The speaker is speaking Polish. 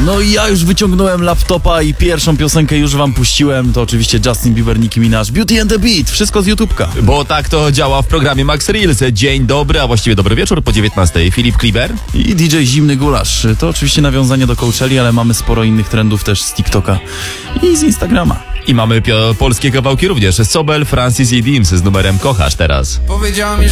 No i ja już wyciągnąłem laptopa i pierwszą piosenkę już wam puściłem. To oczywiście Justin Bieber, Nicki Minaj, Beauty and the Beat. Wszystko z YouTubka. Bo tak to działa w programie Max Reels. Dzień dobry, a właściwie dobry wieczór po 19. Filip Kliber I DJ Zimny Gulasz. To oczywiście nawiązanie do Coachelli, ale mamy sporo innych trendów też z TikToka i z Instagrama. i mamy polskie kawałki również. Sobel, Francis i Dims z numerem Kochasz teraz. Powiedziała mi, że